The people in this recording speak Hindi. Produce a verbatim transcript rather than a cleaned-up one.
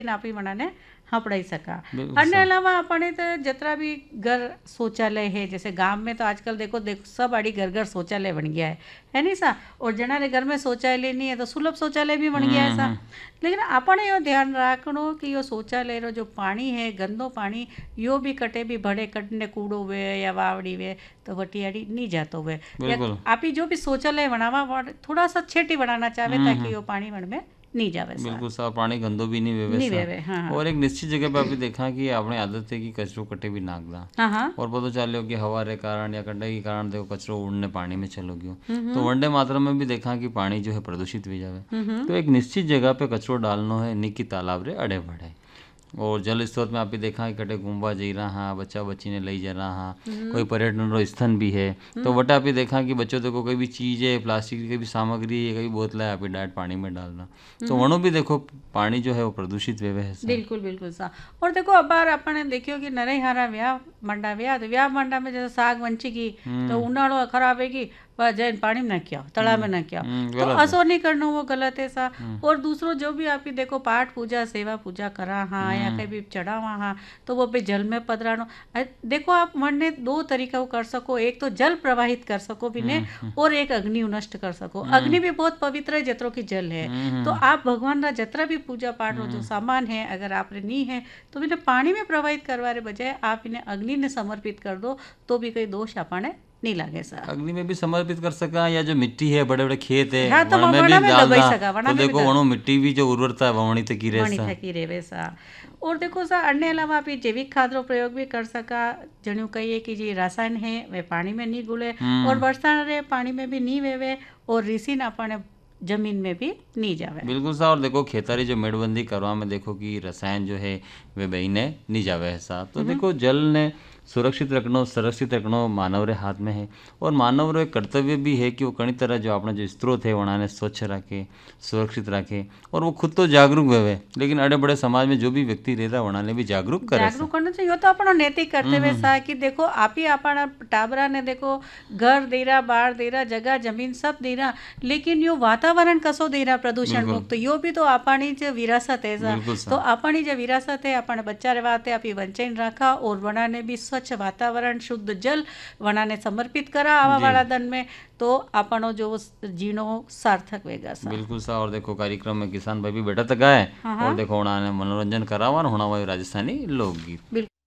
आपी मनाने हपड़ाई सका। बिल्कुल अन्य सा अलावा अपने तो जितना भी घर शौचालय है, जैसे गांव में तो आजकल देखो देखो सब आड़ी घर घर शौचालय बन गया है है नहीं सा। और जना रे घर में शौचालय नहीं है तो सुलभ शौचालय भी बन गया है हम्म सा। हम्म लेकिन अपने यो ध्यान रखनो कि यो शौचालय रो जो पानी है, गंदो पानी, यो भी कटे भी भड़े कटने कूड़ो वे या वावड़ी वे तो वटियाड़ी नहीं जातो वे। या बिल्कुल आप ही जो भी शौचालय बनावा वो थोड़ा सा छेटी बनाना चाहे हम्म ताकि हम्म यो पानी मन में नहीं जावे सा, बिल्कुल सा, और पानी गंदो भी नहीं वेवे नहीं सा। वेवे। हाँ हाँ और एक निश्चित जगह पे आपने देखा कि आपने आदत है कि कचरो कटे भी नागदा, हाँ हाँ। और पता चलो कि हवा रे कारण या कंडे के कारण देखो कचरो उड़ने पानी में चलो गयो, हम्म तो वनडे मात्रा में भी देखा कि पानी जो है प्रदूषित भी जावे। हम्म तो एक निश्चित जगह पे कचरो डालनो है, नी कि तालाब रे अड़े बढ़े। और जल स्रोत में आप भी देखा कि कटे घूमवा जा रहा हाँ, बच्चा बच्ची ने ले जा रहा हाँ, कोई पर्यटन रो स्थल भी है, तो वटा आप भी देखा कि बच्चों देखो कोई भी चीज़ है, प्लास्टिक की कोई भी सामग्री है, कोई बोतल है, आप ही डायरेक्ट पानी में डालना, तो वनो भी देखो पानी जो है वो प्रदूषित वेवे है सा। बिल्कुल बिल्कुल सा। और देखो अब बार अपने देखियो कि नरे हारा व्याह मंडा व्याह तो व्याह मंडा में जैसे साग वंची की तो उनाड़ो खराब है कि वह जैन पानी में न किया, तालाब में न किया, हम्म, तो गलत है। असो नहीं करना, वो गलत है सा। और दूसरों जो भी आप ही देखो पाठ पूजा सेवा पूजा करा हाँ या कहीं भी चढ़ावा हाँ तो वो भी जल में पधरानो। अ, देखो आप मन ने दो तरीका वो कर सको, एक तो जल प्रवाहित कर सको बिने, और एक अग्नि नष्ट कर सको। अग्नि भी बहुत पवित्र है जितरो की जल है। तो आप भगवान रा जितना भी पूजा पाठ रो जो सामान है अगर आप रे नहीं है तो इन्हें पानी में प्रवाहित करवा रे बजाय आप इन्हें अग्नि ने समर्पित कर दो तो भी कोई दोष अपने नहीं लागे सा। अग्नि में भी समर्पित कर सका, या जो मिट्टी है बड़े बड़े खेत है हाँ तो वहाँ में वना भी में डाल दबाई दा, सका, वना तो में भी देखो दब- वनो मिट्टी भी जो उर्वरता है वही तक ही रह वणी सा। थकी रेवे सा। और देखो सा अन्य अलावा आप ये जैविक खाद रो प्रयोग भी कर सका। जणु कहिए कि जी रासायन है वे पानी में नहीं घुले और वर्षा रे पानी में भी नहीं वेवे और रिसिन अपने जमीन में भी नहीं जावे। बिल्कुल सा। और देखो खेतारी जो मेड़बंदी करवा में देखो कि रसायन जो है वे बहीने नहीं जावे है सा, तो देखो जल ने सुरक्षित रखना सुरक्षित रखना मानव रे हाथ में है, और मानव रो एक कर्तव्य भी है कि वो कई तरह जो अपना जो स्रोत है वहाँ ने स्वच्छ रखे, सुरक्षित रखे, और वो खुद तो जागरूक हुए, लेकिन अड़े बड़े समाज में जो भी व्यक्ति रहता है वहाँ ने भी जागरूक करे सा। जागरूक करना चाहिए, तो अपना नैतिक कर्तव्य सा कि देखो आप ही अपना टाबरा ने देखो घर दे रहा, बाढ़ दे रहा, जगह जमीन सब दे रहा, लेकिन यो वातावरण कसो दे रहा प्रदूषण बिल्कुल। मुक्त, यो भी तो अपनी जो विरासत है सा। बिल्कुल सा। तो अपनी जो विरासत है अपने बच्चा रे वाते आप वंचन रखा और वना ने भी स्वच्छ वातावरण शुद्ध जल वना ने समर्पित करा आवा जी। वाला दिन में, तो अपनो जो जीनो सार्थक वेगा सा। बिल्कुल सा। और देखो कार्यक्रम में किसान भाई भी बैठा तक है, हाँ हाँ और देखो उन्होंने मनोरंजन करावा होना हुआ राजस्थानी लोकगीत। बिल्कुल।